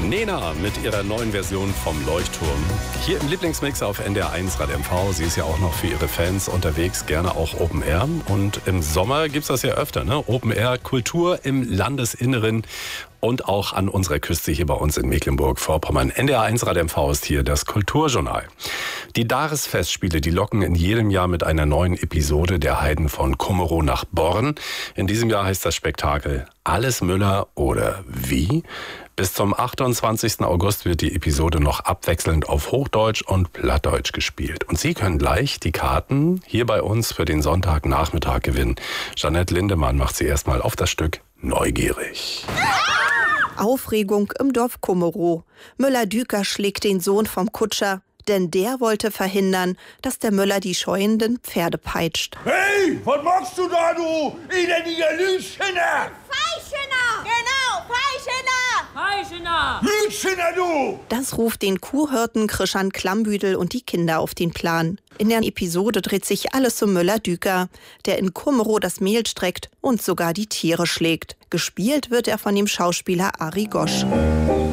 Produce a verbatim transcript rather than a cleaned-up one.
Nena mit ihrer neuen Version vom Leuchtturm. Hier im Lieblingsmix auf N D R eins Rad M V. Sie ist ja auch noch für ihre Fans unterwegs, gerne auch Open Air. Und im Sommer gibt es das ja öfter, ne? Open Air, Kultur im Landesinneren und auch an unserer Küste hier bei uns in Mecklenburg-Vorpommern. N D R eins Rad M V ist hier das Kulturjournal. Die Dares-Festspiele, die locken in jedem Jahr mit einer neuen Episode der Heiden von Kumerow nach Born. In diesem Jahr heißt das Spektakel Alles Müller oder wie? Bis zum achtundzwanzigsten August wird die Episode noch abwechselnd auf Hochdeutsch und Plattdeutsch gespielt. Und Sie können gleich die Karten hier bei uns für den Sonntagnachmittag gewinnen. Jeanette Lindemann macht Sie erstmal auf das Stück neugierig. Aufregung im Dorf Kumerow. Müller-Düker schlägt den Sohn vom Kutscher, denn der wollte verhindern, dass der Müller die scheuenden Pferde peitscht. Hey, was machst du da, du elendiger Lüschner? Freischinner! Genau, Freischinner! Freischinner! Lüschner, du! Das ruft den Kuhhirten Christian Klammbüdel und die Kinder auf den Plan. In der Episode dreht sich alles um Müller-Düker, der in Kumerow das Mehl streckt und sogar die Tiere schlägt. Gespielt wird er von dem Schauspieler Ari Gosch.